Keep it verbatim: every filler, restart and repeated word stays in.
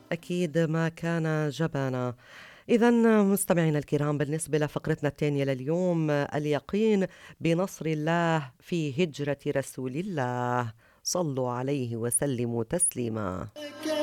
أكيد ما كان جبانا. إذا مستمعينا الكرام، بالنسبة لفقرتنا الثانية لليوم، اليقين بنصر الله في هجرة رسول الله، صلوا عليه وسلموا تسليما.